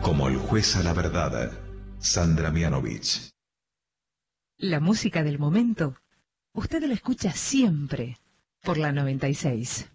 Como el juez a la verdad, Sandra Mianovich. La música del momento, usted la escucha siempre por la 96.